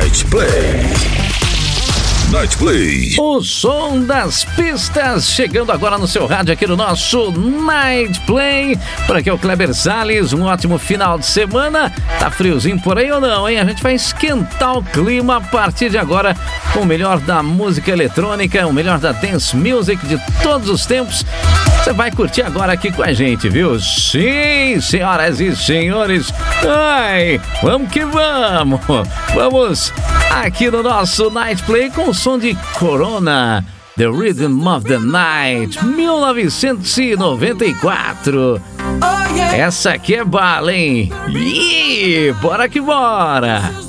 Night Play. Night Play. O som das pistas chegando agora no seu rádio aqui no nosso Night Play. Por aqui é o Kleber Salles, um ótimo final de semana. Tá friozinho por aí ou não, hein? A gente vai esquentar o clima a partir de agora com o melhor da música eletrônica, o melhor da dance music de todos os tempos. Você vai curtir agora aqui com a gente, viu? Sim, senhoras e senhores. Ai, vamos que vamos. Vamos aqui no nosso Night Play com o som de Corona, The Rhythm of the Night, 1994. Essa aqui é bala, hein? Bora que bora!